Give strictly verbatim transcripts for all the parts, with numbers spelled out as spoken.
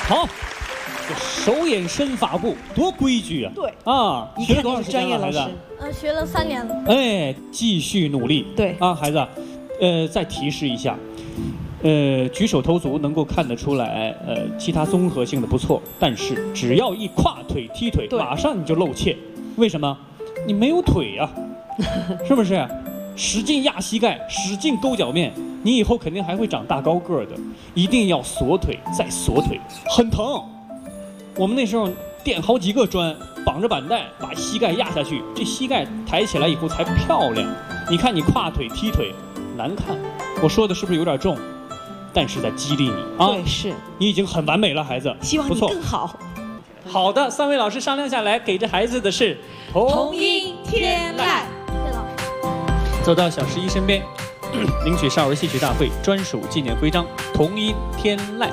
好，这手眼身法步多规矩啊！ 对啊， 一学了多长看就是专时间了，孩子业老师？。 呃，学了三年了。 哎，继续努力。 对啊，孩子，呃，再提示一下，呃，举手投足能够看得出来，呃，其他综合性的不错，但是只要一跨腿踢腿， 对马上你就露怯。为什么？你没有腿呀、是不是？使劲压膝盖，使劲勾脚面，你以后肯定还会长大高个儿的。一定要锁腿，再锁腿，很疼。我们那时候垫好几个砖，绑着板带，把膝盖压下去，这膝盖抬起来以后才漂亮。你看你跨腿踢腿难看，我说的是不是有点重？但是在激励你啊！ 对，是。 你已经很完美了，孩子， 希望你不错。 更好。 好的，三位老师商量下来，给这孩子的是童音天籁。 谢谢老师。 走到小十一身边，领取少儿戏曲大会专属纪念徽章“童音天籁”。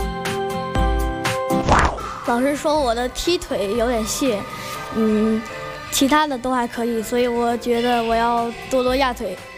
老师说我的踢腿有点细，嗯，其他的都还可以，所以我觉得我要多多压腿。